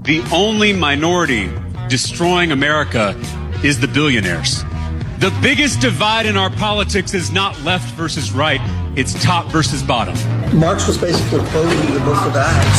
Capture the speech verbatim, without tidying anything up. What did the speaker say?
The only minority destroying America is the billionaires. The biggest divide in our politics is not left versus right. It's top versus bottom. Marx was basically quoting the book of Acts.